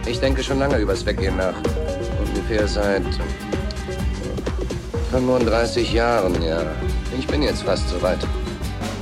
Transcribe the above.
Ich denke schon lange übers Weggehen nach. Ungefähr seit 35 Jahren, ja. Ich bin jetzt fast soweit.